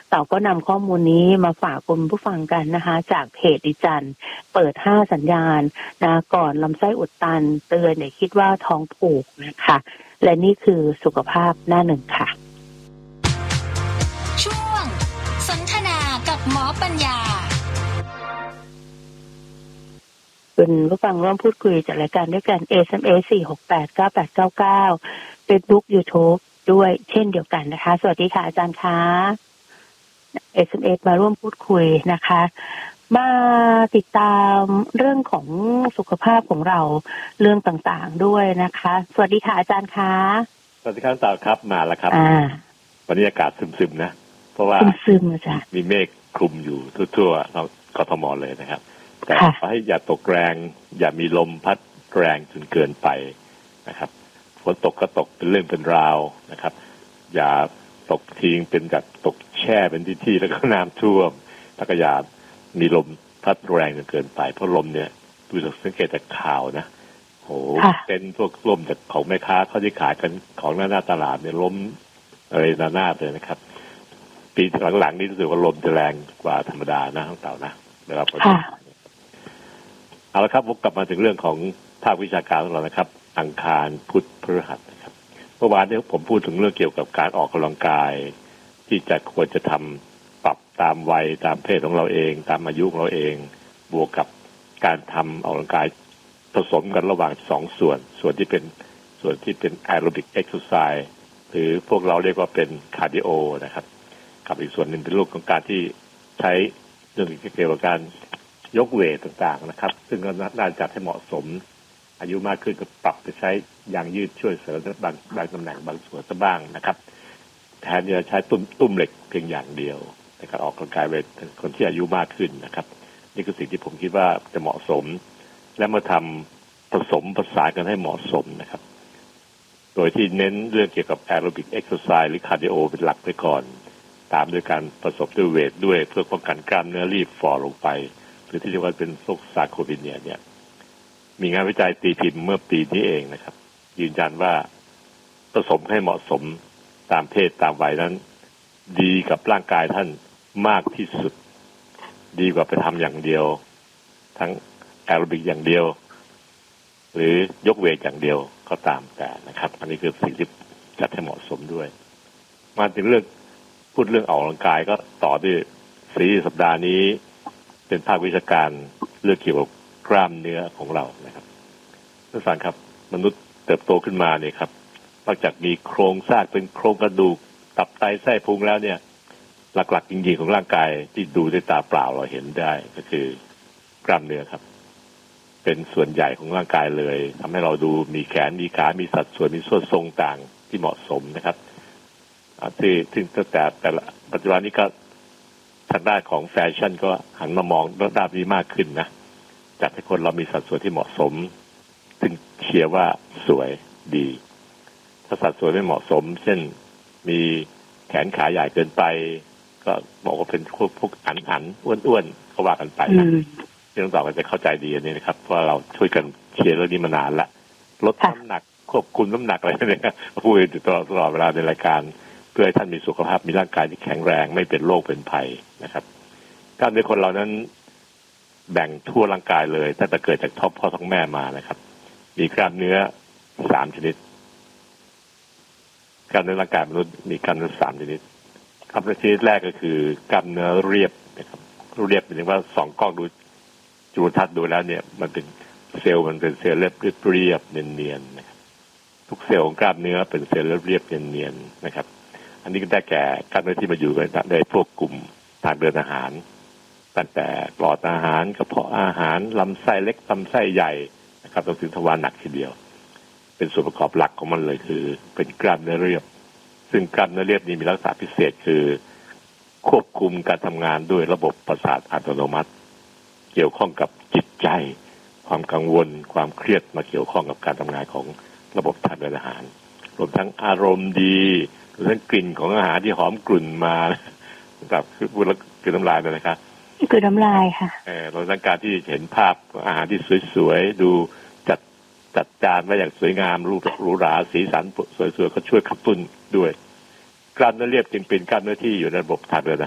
เต่าก็นำข้อมูลนี้มาฝากคุณผู้ฟังกันนะคะจากเพจดิจันเปิด5สัญญาณนะก่อนลำไส้อุดตันเตือนอย่าคิดว่าท้องผูกนะคะและนี่คือสุขภาพหน้าหนึ่งค่ะช่วงสนทนากับหมอปัญญาคุณผู้ฟังร่วมพูดคุยจากรายการด้วยกัน SMS 4689899 Facebook YouTube ด้วยเช่นเดียวกันนะคะสวัสดีค่ะอาจารย์คะ SMS มาร่วมพูดคุยนะคะมาติดตามเรื่องของสุขภาพของเราเรื่องต่างๆด้วยนะคะสวัสดีค่ะอาจารย์คะสวัสดีครับต่อครับมาแล้วครับวันนี้อากาศซึมๆนะเพราะว่าซึมๆอาจารย์มีเมฆคลุมอยู่ทั่วๆกทมเลยนะครับแต่ขอให้อย่าตกแรงอย่ามีลมพัดแรงจนเกินไปนะครับฝนตกก็ตกเป็นเรื่องเป็นราวนะครับอย่าตกทิ้งเป็นแบบตกแช่เป็นที่แล้วก็น้ำท่วมแล้วก็อย่ามีลมพัดแรงจนเกินไปเพราะลมเนี่ยดูสังเกตจากข่าวนะโหเป็นพวกลมจากของแม่ค้าเขาที่ขายกันของหน้าตลาดเนี่ยล้มอะไรหน้าเลยนะครับปีหลังๆนี่รู้สึกว่าลมจะแรงกว่าธรรมดานะทั้งเต่านะเวลาฝนตกเอาละครับวกกลับมาถึงเรื่องของภาควิชาการของเรานะครับอังคารพุธพฤหัสนะครับเมื่อวานนี้ผมพูดถึงเรื่องเกี่ยวกับการออกกำลังกายที่จะควรจะทำปรับตามวัยตามเพศของเราเองตามอายุของเราเองบวกกับการทำออกกำลังกายผสมกันระหว่าง2ส่วนที่เป็นแอโรบิกเอ็กซ์ไซส์หรือพวกเราเรียกว่าเป็นคาร์ดิโอนะครับกับอีกส่วนหนึ่งเป็นรูปของการที่ใช้เรื่องเกี่ยวกับการยกเวทต่างๆนะครับซึ่งก็น่าจัดให้เหมาะสมอายุมากขึ้นก็ปรับไปใช้ยางยืดช่วยเสริมบางตำแหน่งบางส่วนซะบ้างนะครับแทนที่จะใช้ตุ้มเหล็กเพียงอย่างเดียวในการออกกำลังกายเวทคนที่อายุมากขึ้นนะครับนี่คือสิ่งที่ผมคิดว่าจะเหมาะสมและมาทำผสมผสานกันให้เหมาะสมนะครับโดยที่เน้นเรื่องเกี่ยวกับแอโรบิกเอ็กซ์ไซส์หรือคาร์ดิโอเป็นหลักไปก่อนตามด้วยการผสมด้วยเวทด้วยเพื่อป้องกันกล้ามเนื้อรีบฝ่อลงไปหรือที่เรียกว่าเป็นโรคซาร์โคปีเนียเนี่ยมีงานวิจัยตีพิมพ์เมื่อปีนี้เองนะครับยืนยันว่าผสมให้เหมาะสมตามเพศตามวัยนั้นดีกับร่างกายท่านมากที่สุดดีกว่าไปทำอย่างเดียวทั้งแอโรบิกอย่างเดียวหรือยกเวทอย่างเดียวก็ตามแต่นะครับอันนี้คือสิ่งที่จัดให้เหมาะสมด้วยมาถึงเรื่องพูดเรื่องออกกำลังกายก็ต่อด้วยสัปดาห์นี้เป็นภาควิชาการเรื่องเกี่ยวกับกล้ามเนื้อของเรานะครับท่านผู้ฟังครับมนุษย์เติบโตขึ้นมาเนี่ยครับนอกจากมีโครงสร้างเป็นโครงกระดูกตับไตไส้พุงแล้วเนี่ยหลักๆจริงๆของร่างกายที่ดูด้วยตาเปล่าเราเห็นได้ก็คือกล้ามเนื้อครับเป็นส่วนใหญ่ของร่างกายเลยทำให้เราดูมีแขนมีขามีสัดส่วนมีส่วนทรงต่างที่เหมาะสมนะครับที่แต่ละปัจจุบันนี้ก็ทางด้านของแฟชั่นก็หันมามองด้านนี้มากขึ้นนะจัดให้คนเรามีสัดส่วนที่เหมาะสมซึ่งเชียร์ว่าสวยดีถ้าสัดส่วนไม่เหมาะสมเช่นมีแขนขาใหญ่เกินไปก็บอกว่าเป็นพวกอันอ้วนๆก็ว่ากันไปนะที่ต้องตอบกันจะเข้าใจดีอันนี้นะครับเพราะเราช่วยกันเชียร์เรื่องนี้มานานละลดน้ำหนักควบคุมน้ำหนักอะไรเนี่ยพูดอยู่ตลอดเวลาในรายการเพื่อให้ท่านมีสุขภาพมีร่างกายที่แข็งแรงไม่เป็นโรคเป็นภัยนะครับกล้ามเนื้อคนเรานั้นแบ่งทั่วร่างกายเลยตั้งแต่เกิดจากท้องพ่อท้องแม่มานะครับมีกล้ามเนื้อ3ชนิดกล้ามเนื้อร่างกายมนุษย์มีกล้ามเนื้อ3ชนิดกล้ามเนื้อชนิดแรกก็คือกล้ามเนื้อเรียบนะครับเรียบหมายถึงว่า2กล้องดูจุลทรรศน์ดูแล้วเนี่ยมันเป็นเซลล์เรียบเนียนๆนะครับทุกเซลล์ของกล้ามเนื้อเป็นเซลล์เรียบเนียนๆนะครับอันนี้ก็ได้แก่กล้ามเนื้อที่มาอยู่ในพวกกลุ่มทางเดินอาหารตั้งแต่หลอดอาหารกระเพาะอาหารลำไส้เล็กลำไส้ใหญ่นะครับจนถึงทวารหนักทีเดียวเป็นส่วนประกอบหลักของมันเลยคือเป็นกล้ามเนื้อเรียบซึ่งกล้ามเนื้อเรียบนี้มีลักษณะพิเศษคือควบคุมการทำงานด้วยระบบประสาทอัตโนมัติเกี่ยวข้องกับจิตใจความกังวลความเครียดมาเกี่ยวข้องกับการทำงานของระบบทางเดินอาหารรวมทั้งอารมณ์ดีรวมทั้งกลิ่นของอาหารที่หอมกลุ่นมาแบบคือพูดแล้วคือน้ำลายเลยนะครับคือน้ำลายค่ะเราต้องการที่เห็นภาพอาหารที่สวยๆดูจัดจานไว้อย่างสวยงามรูปหรูหราสีสันสวยๆก็ช่วยกระตุ้นด้วยกล้ามเนื้อเรียบจึงเป็นกล้ามเนื้อที่อยู่ในระบบทางเดินอา